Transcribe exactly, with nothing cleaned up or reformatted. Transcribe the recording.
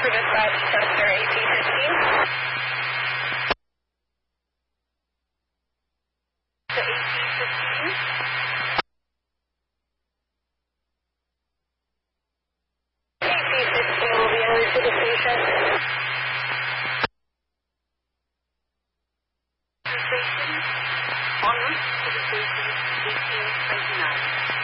for dispatch, Chester A P fifteen. The A P fifteen. A P fifteen will be en route to the station. The station, en route to the station, eighteen twenty-nine.